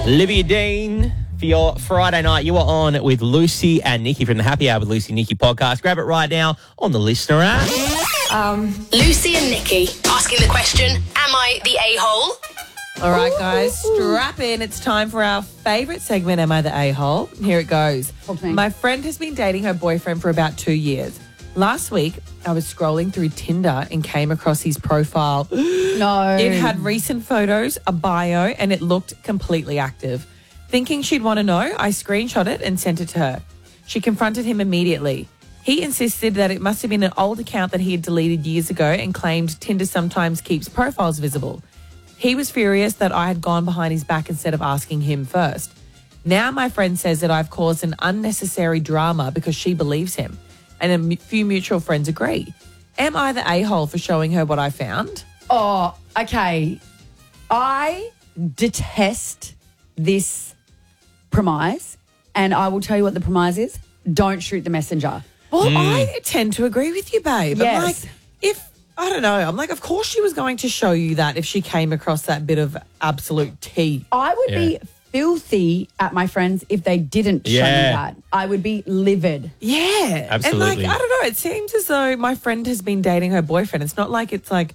Olivia Dean, for your Friday night, you are on with Lucy and Nikki from the Happy Hour with Lucy and Nikki podcast. Grab it right now on the Listener app. Lucy and Nikki asking the question, am I the a-hole? All right, guys, strap in. It's time for our favourite segment, Am I the A-hole? Here it goes. Talk to me. My friend has been dating her boyfriend for about 2 years. Last week, I was scrolling through Tinder and came across his profile. No. It had recent photos, a bio, and it looked completely active. Thinking she'd want to know, I screenshot it and sent it to her. She confronted him immediately. He insisted that it must have been an old account that he had deleted years ago and claimed Tinder sometimes keeps profiles visible. He was furious that I had gone behind his back instead of asking him first. Now my friend says that I've caused an unnecessary drama because she believes him, and a few mutual friends agree. Am I the a-hole for showing her what I found? Oh, okay. I detest this premise, and I will tell you what the premise is. Don't shoot the messenger. Well, I tend to agree with you, babe. Yes. I'm like, I don't know. I'm like, of course she was going to show you that if she came across that bit of absolute tea. I would be filthy at my friends if they didn't show me that. I would be livid. Yeah. Absolutely. And like, I don't know. It seems as though my friend has been dating her boyfriend. It's not like it's like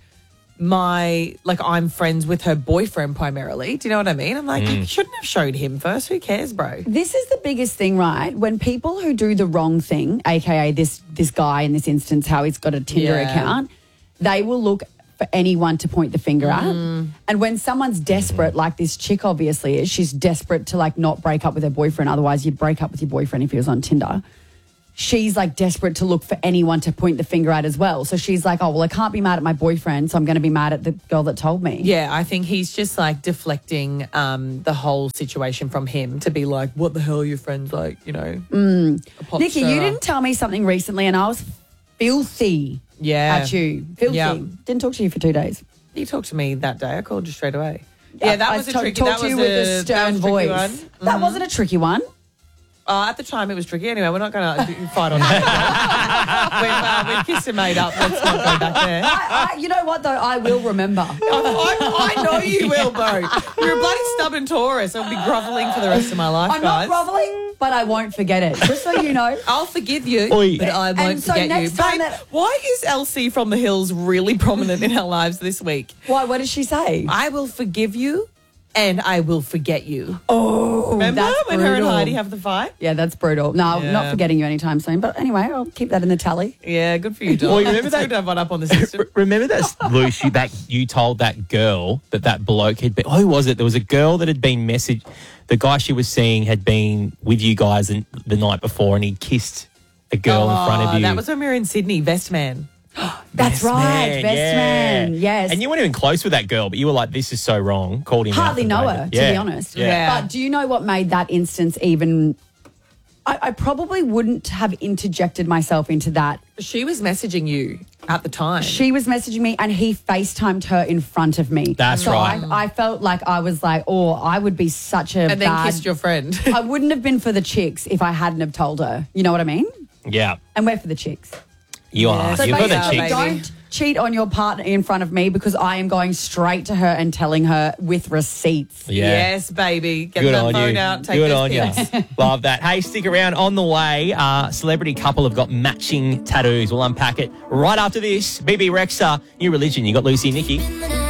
I'm friends with her boyfriend primarily. Do you know what I mean? I'm like, you shouldn't have showed him first. Who cares, bro? This is the biggest thing, right? When people who do the wrong thing, aka this guy in this instance, how he's got a Tinder account, they will look for anyone to point the finger at. And when someone's desperate, like this chick obviously is, she's desperate to like not break up with her boyfriend. Otherwise, you'd break up with your boyfriend if he was on Tinder. She's like desperate to look for anyone to point the finger at as well. So she's like, oh, well, I can't be mad at my boyfriend, so I'm going to be mad at the girl that told me. Yeah, I think he's just like deflecting the whole situation from him to be like, what the hell are your friends like, you know? a pop Nikki, star. you didn't tell me something recently and I was filthy at you. Filthy. Yeah. Didn't talk to you for 2 days. You talked to me that day. I called you straight away. Yeah, that I was a talked tricky to that you was with a stern tricky voice. one. That wasn't a tricky one. At the time, it was tricky. Anyway, we're not going to fight on that. We've kissed and made up. Let's not go back there. You know what, though? I will remember. I know you will, bro. You're a bloody stubborn Taurus. I'll be grovelling for the rest of my life, I'm guys. not grovelling, but I won't forget it. Just so you know. I'll forgive you, Oi. but I won't And so forget next you. time Babe, why is Elsie from the Hills really prominent in our lives this week? Why? What did she say? I will forgive you and I will forget you. Oh, Remember that's when her and brutal. Heidi have the fight? Yeah, that's brutal. No, I'm Yeah. not forgetting you anytime soon. But anyway, I'll keep that in the tally. Yeah, good for you, Dawn. Well, you remember It's good to have one up on the system. Remember that, Lucy, that you told that girl that bloke had been... Oh, who was it? There was a girl that had been messaged... The guy she was seeing had been with you guys the night before and he kissed a girl in front of you. That was when we were in Sydney, Vestman. That's right, best man. Yes. And you weren't even close with that girl, but you were like, this is so wrong. Called him Hardly out. know her, to be honest. Yeah. But do you know what made that instance even... I probably wouldn't have interjected myself into that. She was messaging you at the time. She was messaging me and he FaceTimed her in front of me. That's so right. I felt like I was like, oh, I would be such a and then bad... kissed your friend. I wouldn't have been for the chicks if I hadn't have told her. You know what I mean? Yeah. And we're for the chicks. You are. So You're for the basically, chicks. baby. Don't cheat on your partner in front of me because I am going straight to her and telling her with receipts. Yeah. Yes, baby. Get Good that on phone you. out. Take Good those on you. pics. Love that. Hey, stick around. On the way, celebrity couple have got matching tattoos. We'll unpack it right after this. BB Rexa, New Religion. You got Lucy and Nikki.